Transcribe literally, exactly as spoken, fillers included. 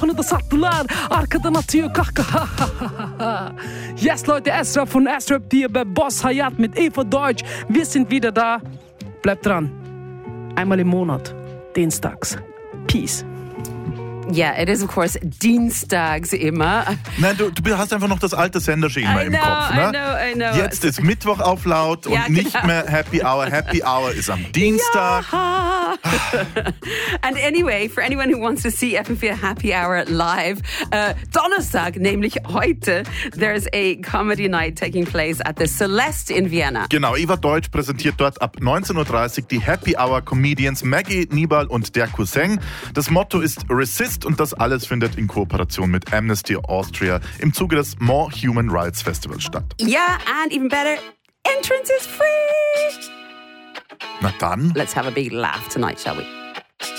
da sattılar. Arkadan atıyor kahkaha. Yes, Leute, Esra von S-Rap hier bei Boss Hayat mit Eva Deutsch. Wir sind wieder da. Bleibt dran. Einmal im Monat. Dienstags. Peace. Yeah, it is of course Dienstags immer. Nein, du, du hast einfach noch das alte Senderschema I im know, Kopf. Ne? I know, I know. Jetzt ist Mittwoch auf laut und Ja, nicht genau. mehr Happy Hour. Happy Hour ist am Dienstag. Ja. And anyway, for anyone who wants to see F M vier Happy Hour live, uh, Donnerstag, nämlich heute, there's a comedy night taking place at the Celeste in Vienna. Genau, Eva Deutsch präsentiert dort ab neunzehn Uhr dreißig die Happy Hour Comedians Maggie, Nibal und der Cousin. Das Motto ist Resist und das alles findet in Kooperation mit Amnesty Austria im Zuge des More Human Rights Festivals statt. Yeah, and even better, entrance is free. Na dann. Let's have a big laugh tonight, shall we?